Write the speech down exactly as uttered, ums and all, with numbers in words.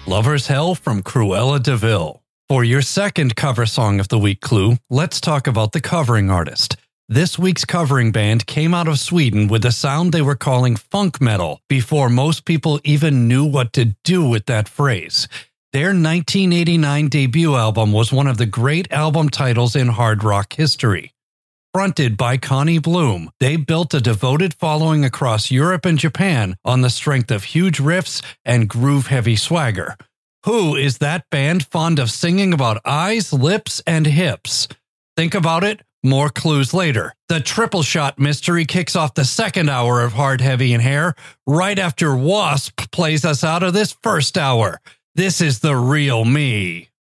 Lover's Hell from Cruella de Vil. For your second cover song of the week clue, let's talk about the covering artist. This week's covering band came out of Sweden with a sound they were calling funk metal before most people even knew what to do with that phrase. Their nineteen eighty-nine debut album was one of the great album titles in hard rock history. Fronted by Connie Bloom, they built a devoted following across Europe and Japan on the strength of huge riffs and groove-heavy swagger. Who is that band fond of singing about eyes, lips, and hips? Think about it. More clues later. The Triple Shot mystery kicks off the second hour of Hard, Heavy, and Hair right after Wasp plays us out of this first hour. This is The Real Me.